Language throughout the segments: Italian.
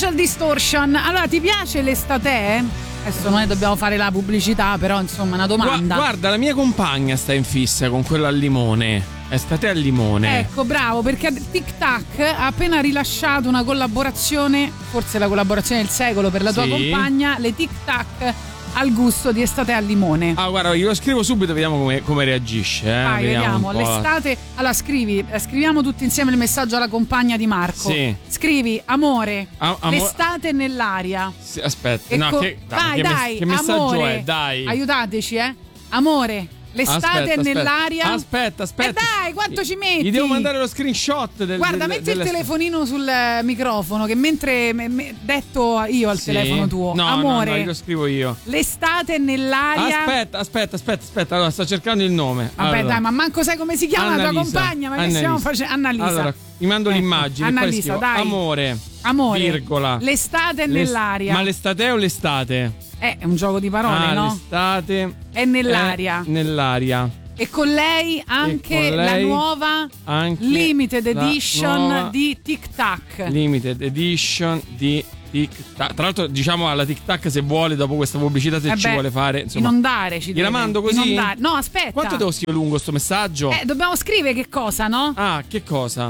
Social Distortion. Allora, ti piace l'estate? Adesso noi dobbiamo fare la pubblicità, però insomma una domanda. Guarda, la mia compagna sta in fissa con quello al limone. Estate al limone. Ecco, bravo, perché Tic Tac ha appena rilasciato una collaborazione, forse la collaborazione del secolo per la tua compagna, le Tic Tac al gusto di estate al limone. Ah, guarda, io lo scrivo subito, vediamo come reagisce. Vai, vediamo. L'estate. Allora, scriviamo tutti insieme il messaggio alla compagna di Marco. Sì. Scrivi, amore, l'estate nell'aria. Sì, aspetta, dai, che messaggio amore, è? Dai. Aiutateci, amore. L'estate nell'aria. Aspetta. Dai, quanto ci metti? Gli devo mandare lo screenshot Guarda, metti il telefonino sul microfono, che mentre detto io al telefono tuo. No, amore, lo scrivo io. L'estate nell'aria. Aspetta, allora sto cercando il nome. Vabbè, allora. dai, ma manco sai come si chiama la tua compagna? Ma che stiamo facendo? Annalisa. Allora, mi mando l'immagine. Annalisa, dai. Amore, virgola. L'estate nell'aria. Ma l'estate o l'estate? È un gioco di parole, no? L'estate è nell'aria. E con lei anche la nuova limited edition di Tic Tac. Limited edition di Tic Tac. Tra l'altro, diciamo alla Tic Tac, se vuole, dopo questa pubblicità, se ci vuole fare, insomma, inondare, gliela mando così? No, aspetta. Quanto devo scrivere lungo sto messaggio? Dobbiamo scrivere che cosa, no? Ah, che cosa?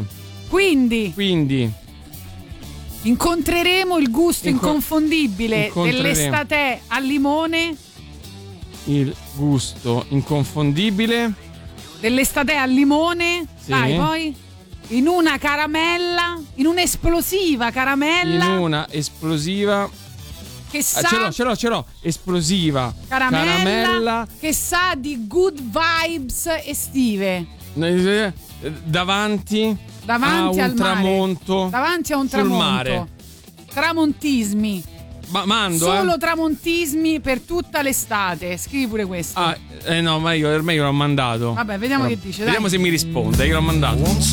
Quindi incontreremo il gusto inconfondibile dell'estate al limone. Il gusto inconfondibile dell'estate al limone. Sì. Dai, poi in una caramella, in un'esplosiva caramella. In una esplosiva che sa ce l'ho. Esplosiva caramella che sa di good vibes estive. Davanti a al tramonto. Mare. Davanti a un tramonto. Sul mare. Tramontismi. Mando solo tramontismi per tutta l'estate. Scrivi pure questo. No, ma io ormai l'ho mandato. Vabbè, vediamo che dice. Vediamo se mi risponde. Io l'ho mandato.